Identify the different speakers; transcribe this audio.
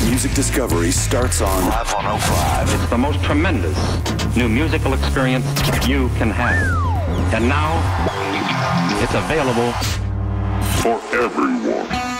Speaker 1: Music discovery starts on Live 105.
Speaker 2: It's the most tremendous new musical experience you can have. And now, it's available
Speaker 3: for everyone.